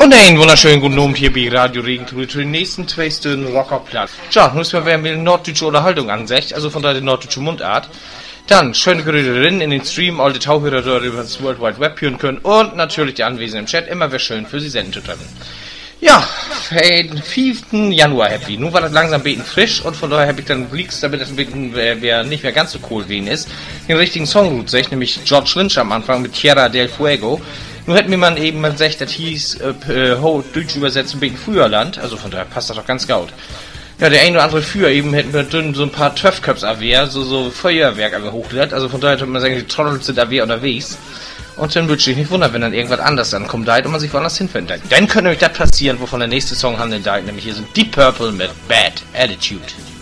Und einen wunderschönen guten Abend hier bei Radio Regentour zu den nächsten 2 Stunden Rockerplatz. Tja, nun ist mir wieder norddeutsche Unterhaltung angesagt, also von daher die norddeutsche Mundart. Dann schöne Grüße drin in den Stream, alle die Tauchhörer dort über das World Wide Web hören können und natürlich die Anwesenden im Chat, immer wäre schön für sie senden zu treffen. Ja, den 5. Januar happy. Nun war das langsam ein bisschen frisch und von daher habe ich dann liegt's, damit das ein bisschen wer nicht mehr ganz so cool wie ihn ist, den richtigen Song gesagt, nämlich George Lynch am Anfang mit Tierra del Fuego. Nun hätten wir man eben mal gesagt, das hieß, Deutsch übersetzt ein bisschen Feuerland, also von daher passt das doch ganz gut. Ja, der ein oder andere Führer eben hätten wir dünn so ein paar Töpfköps-AW, so Feuerwerk-AW hochgeladen, also von daher könnte man sagen, die Trottel sind AW unterwegs. Und dann würde ich mich nicht wundern, wenn dann irgendwas anderes ankommt und man sich woanders hinfindet. Dann könnte nämlich das passieren, wovon der nächste Song handelt, nämlich hier sind Deep Purple mit Bad Attitude.